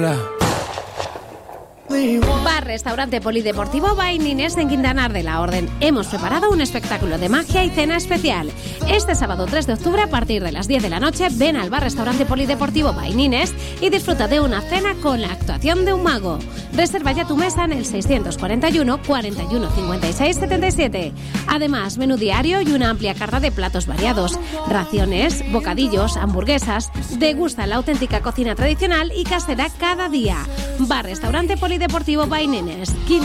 Bar Restaurante Polideportivo by Nines en Quintanar de la Orden. Hemos preparado un espectáculo de magia y cena especial. Este sábado 3 de octubre a partir de las 10 de la noche ven al Bar Restaurante Polideportivo by Nines y disfruta de una cena con la actuación de un mago. Reserva ya tu mesa en el 641 41 56 77. Además, menú diario y una amplia carta de platos variados, raciones, bocadillos, hamburguesas. Degusta la auténtica cocina tradicional y casera cada día. Bar Restaurante Polideportivo by Nines.